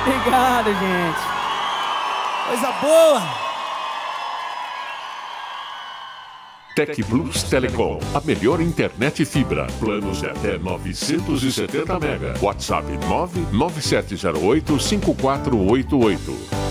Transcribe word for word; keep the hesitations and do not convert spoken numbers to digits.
Obrigado, gente. Coisa boa. Tec Plus Telecom, a melhor internet fibra. Planos de até novecentos e setenta mega. WhatsApp nove nove sete zero oito cinco quatro oito oito.